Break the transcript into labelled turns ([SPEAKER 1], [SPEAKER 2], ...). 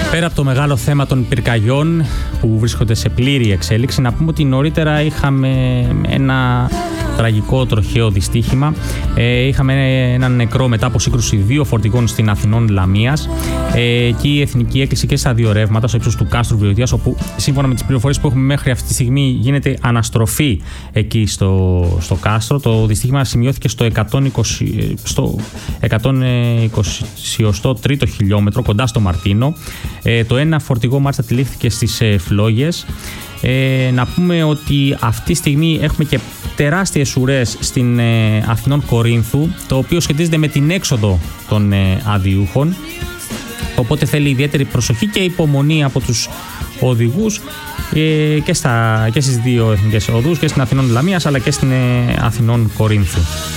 [SPEAKER 1] Πέρα από το μεγάλο θέμα των πυρκαγιών που βρίσκονται σε πλήρη εξέλιξη, να πούμε ότι νωρίτερα είχαμε ένα τραγικό τροχαίο δυστύχημα. Είχαμε έναν νεκρό μετά από σύγκρουση δύο φορτηγών στην Αθηνών Λαμίας. Εκεί η Εθνική έκλεισε και στα δύο ρεύματα στο ύψος του κάστρου Βιωτίας, όπου σύμφωνα με τις πληροφορίες που έχουμε μέχρι αυτή τη στιγμή γίνεται αναστροφή εκεί στο κάστρο. Το δυστύχημα σημειώθηκε στο 123ο χιλιόμετρο κοντά στο Μαρτίνο. Το ένα φορτηγό μάλιστα τυλίχθηκε στις φλόγες. Να πούμε ότι αυτή τη στιγμή έχουμε και τεράστιες ουρές στην Αθηνών Κορίνθου, το οποίο σχετίζεται με την έξοδο των αδειούχων, οπότε θέλει ιδιαίτερη προσοχή και υπομονή από τους οδηγούς και στις δύο εθνικές οδούς, και στην Αθηνών Λαμίας αλλά και στην Αθηνών Κορίνθου.